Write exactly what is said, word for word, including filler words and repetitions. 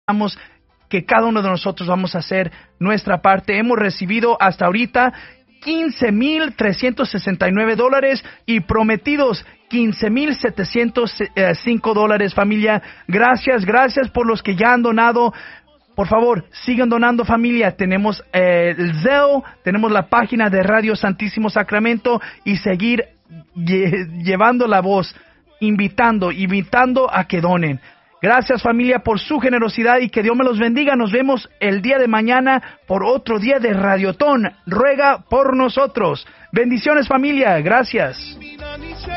Vamos, que cada uno de nosotros vamos a hacer nuestra parte. Hemos recibido hasta ahorita quince mil trescientos sesenta y nueve dólares y prometidos quince mil setecientos cinco dólares, familia. Gracias, gracias por los que ya han donado. Por favor, sigan donando, familia. Tenemos eh, el Zelle, tenemos la página de Radio Santísimo Sacramento y seguir lle- llevando la voz, invitando, invitando a que donen. Gracias, familia, por su generosidad y que Dios me los bendiga. Nos vemos el día de mañana por otro día de Radiotón. Ruega por nosotros. Bendiciones, familia. Gracias.